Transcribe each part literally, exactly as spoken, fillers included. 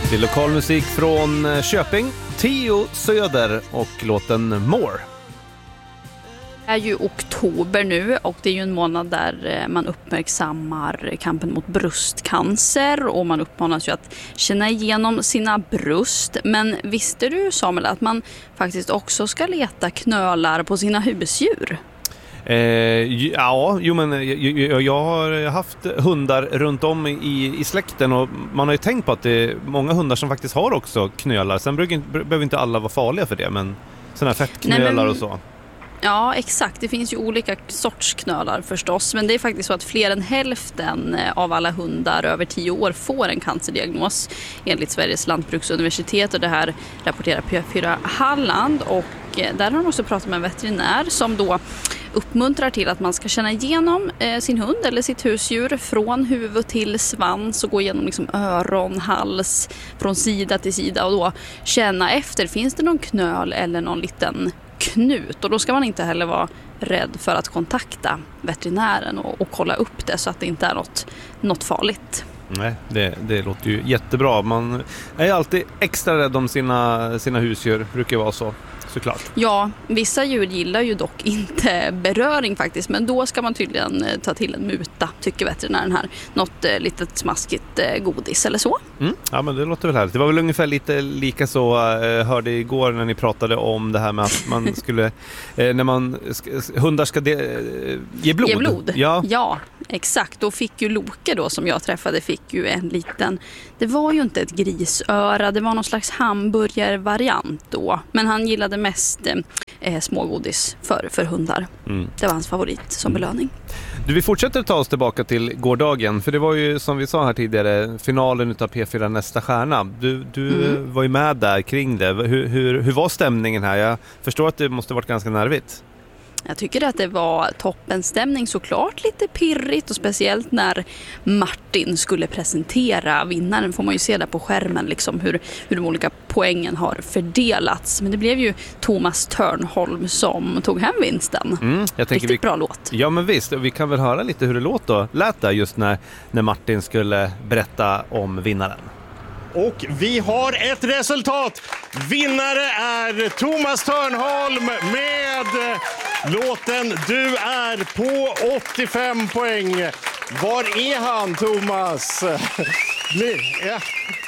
Det är lokal musik från Köping, Theo Söder och låten More. Det är ju oktober nu och det är ju en månad där man uppmärksammar kampen mot bröstcancer och man uppmanas ju att känna igenom sina bröst. Men visste du, Samuel, att man faktiskt också ska leta knölar på sina husdjur? Eh, ja, jo men jag, jag har haft hundar runt om i, i släkten och man har ju tänkt på att det är många hundar som faktiskt har också knölar. Sen brukar, behöver inte alla vara farliga för det, men sådana här fettknölar Nej, men... och så. Ja, exakt. Det finns ju olika sorts knölar förstås, men det är faktiskt så att fler än hälften av alla hundar över tio år får en cancerdiagnos enligt Sveriges lantbruksuniversitet, och det här rapporterar P fyra Halland, och där har de också pratat med en veterinär som då uppmuntrar till att man ska känna igenom eh, sin hund eller sitt husdjur från huvud till svans och gå igenom liksom öron, hals, från sida till sida och då känna efter, finns det någon knöl eller någon liten knut, och då ska man inte heller vara rädd för att kontakta veterinären och, och kolla upp det så att det inte är något, något farligt. Nej, det, det låter ju jättebra. Man är alltid extra rädd om sina, sina husdjur, brukar vara så. Såklart. Ja, vissa djur gillar ju dock inte beröring faktiskt, men då ska man tydligen ta till en muta, tycker veterinären här. Något eh, litet smaskigt eh, godis eller så. Mm. Ja, men det låter väl härligt. Det var väl ungefär lite lika så eh, hörde igår när ni pratade om det här med att man skulle, eh, när man sk- hundar ska de, eh, ge blod. Ge blod, ja. ja. Exakt, då fick ju Loke då som jag träffade fick ju en liten, det var ju inte ett grisöra, det var någon slags hamburgervariant då, men han gillade mest eh, smågodis för, för hundar. Mm. Det var hans favorit som mm. belöning. Du, vi fortsätter ta oss tillbaka till gårdagen, för det var ju som vi sa här tidigare finalen utav P fyra Nästa stjärna. Du, du mm. var ju med där kring det. Hur, hur, hur var stämningen här? Jag förstår att det måste varit ganska nervigt. Jag tycker att det var toppenstämning, såklart lite pirrigt, och speciellt när Martin skulle presentera vinnaren får man ju se där på skärmen liksom hur, hur de olika poängen har fördelats. Men det blev ju Thomas Törnholm som tog hem vinsten. Mm, jag Riktigt vi, bra låt. Ja, men visst, vi kan väl höra lite hur det låt då, lät där just när, när Martin skulle berätta om vinnaren. Och vi har ett resultat. Vinnare är Thomas Törnholm med låten Du är på åttiofem poäng. Var är han, Thomas? Ja.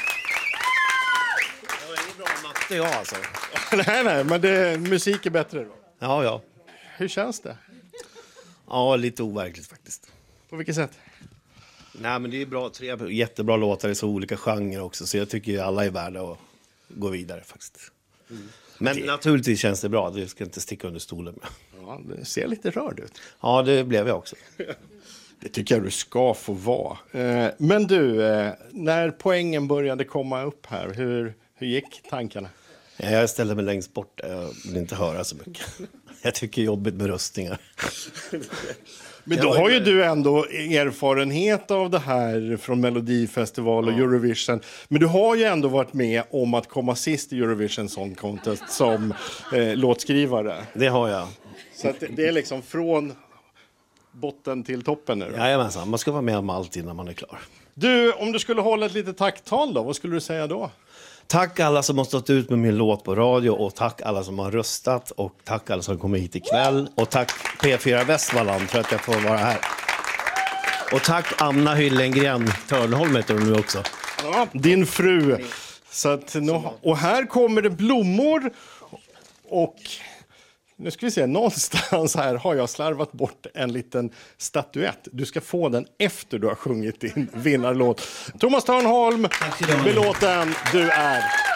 Det är bra matte, ja alltså. nej, nej, men det, musik är bättre då. Ja, ja. Hur känns det? Ja, lite overkligt faktiskt. På vilket sätt? Nej, men det är bra, tre jättebra låtar i så olika genrer också, så jag tycker alla är värda att gå vidare faktiskt. Mm. Men det... naturligtvis känns det bra, du ska inte sticka under stolen med. Ja, det ser lite rörd ut. Ja, det blev jag också. Det tycker jag du ska få vara. Men du, när poängen började komma upp här, hur, hur gick tankarna? Jag ställde mig längst bort, jag vill inte höra så mycket. Jag tycker jobbigt med röstningar. Men då har ju du ändå erfarenhet av det här från Melodifestival och ja. Eurovision. Men du har ju ändå varit med om att komma sist i Eurovision Song Contest som eh, låtskrivare. Det har jag. Så att det är liksom från botten till toppen nu. Jajamensan, man ska vara med om allt innan man är klar. Du, om du skulle hålla ett litet tacktal då, vad skulle du säga då? Tack alla som har stått ut med min låt på radio, och tack alla som har röstat, och tack alla som kommer hit ikväll, och tack P fyra Västmanland för att jag får vara här. Och tack Anna Hyllengren Törnholm heter hon nu också. Ja, din fru. Så att nu, och här kommer det blommor, och nu ska vi se, någonstans här har jag slarvat bort en liten statyett. Du ska få den efter du har sjungit din vinnarlåt. Thomas Törnholm med låten Du är.